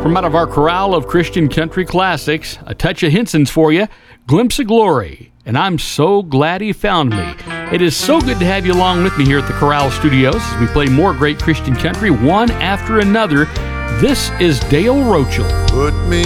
From out of our corral of Christian country classics, a touch of Henson's for you, Glimpse of Glory, and I'm so glad he found me. It is so good to have you along with me here at the Corral Studios as we play more great Christian country, one after another. This is Dale Rochel. Put me